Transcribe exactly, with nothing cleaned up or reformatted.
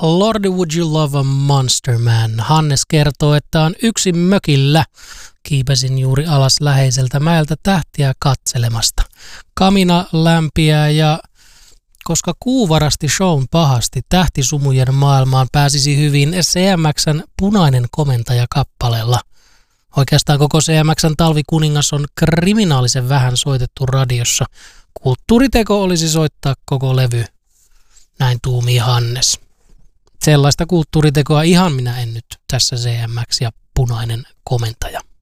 Lordy Would You Love a Monster Man. Hannes kertoo, että on yksin mökillä. Kiipesin juuri alas läheiseltä mäeltä tähtiä katselemasta. Kamina lämpiää ja koska kuu varasti shown pahasti, tähtisumujen maailmaan pääsisi hyvin C M X:n Punainen komentaja kappaleella. Oikeastaan koko C M X:n Talvikuningas on kriminaalisen vähän soitettu radiossa. Kulttuuriteko olisi soittaa koko levy. Näin tuumii Hannes. Sellaista kulttuuritekoa ihan minä en nyt tässä C M X ja Punainen komentaja.